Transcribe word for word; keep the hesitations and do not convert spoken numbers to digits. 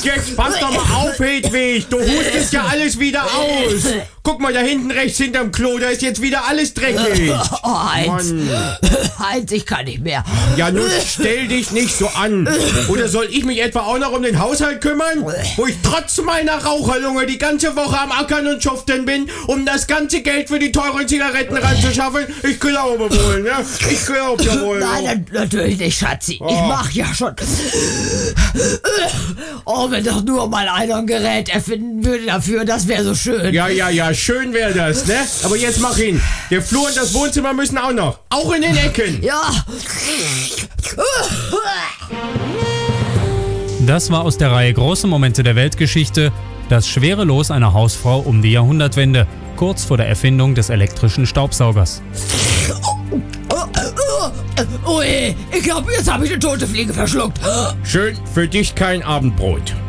jetzt pass doch mal auf, Hedwig. Du hustest ja alles wieder aus. Guck mal, da hinten rechts hinterm Klo, da ist jetzt wieder alles dreckig. Oh, Heinz. Mann. Heinz, ich kann nicht mehr. Ja, nun stell dich nicht so an. Oder soll ich mich etwa auch noch um den Haushalt kümmern? Wo ich trotz meiner Raucherlunge die ganze Woche am Ackern und Schuften bin, um das ganze Geld für die teuren Zigaretten ranzuschaffen? Ich glaube wohl, ne? Ich glaube ja wohl. Nein, natürlich nicht, Schatzi. Ich mach ja schon. Oh, wenn doch nur mal einer ein Gerät erfinden würde dafür, das wäre so schön. Ja, ja, ja, schön wäre das, ne? Aber jetzt mach ihn. Der Flur und das Wohnzimmer müssen auch noch. Auch in den Ecken. Ja. Das war aus der Reihe Große Momente der Weltgeschichte das schwere Los einer Hausfrau um die Jahrhundertwende, kurz vor der Erfindung des elektrischen Staubsaugers. Oh, ich glaube, jetzt habe ich eine tote Fliege verschluckt. Schön, für dich kein Abendbrot.